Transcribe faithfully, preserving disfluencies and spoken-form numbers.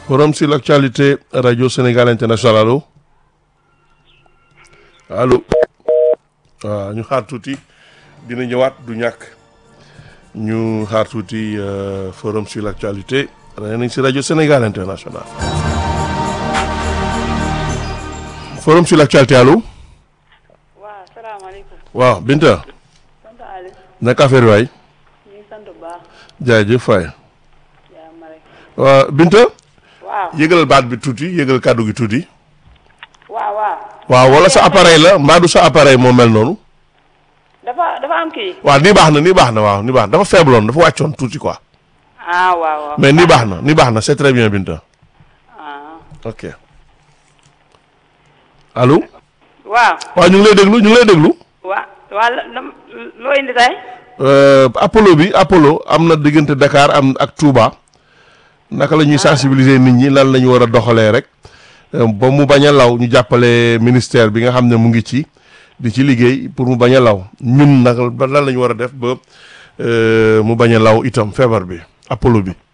Forum sur l'actualité Radio Sénégal International allo allo waaw ñu xaar tuuti dina ñëwaat du ñàkk ñu xaar tuuti Forum sur l'actualité nañ si Radio Sénégal International Forum sur l'actualité allo. waaw salaamaaleykum. waaw Binta. sant Aliou. naka affaire waay. ñu ngi sant bu baax. jaajëf Faye. yaa ma rek. waaw Binta. waaw. yëgal baat bi tuuti yëgal kàddu gi tuuti. waaw waaw. waaw wala sa appareil la mbaa du sa appareil moo mel noonu. dafa dafa am kii. waaw nii baax na nii baax na waaw nii baax na dafa faibloon dafa wàccoon tuuti quoi. ah waaw waaw. mais nii baax na nii baax na c'est très bien Binta. ah. ok. allo. waaw. waaw ñu ngi lay déglu ñu ngi lay déglu. waa waa loo indi tey. Apollo bi Apollo am na diggante Dakar am ak Touba. naka la ñuy sensibiliser nit ñi lan la ñu war a doxalee rek. ba mu bañ a law ñu jàppale ministère bi nga xam ne mu ngi ci di ci liggéey pour mu bañ a law ñun nag lan la ñu war a def ba mu bañ a law itam feebar bi Apollo bi.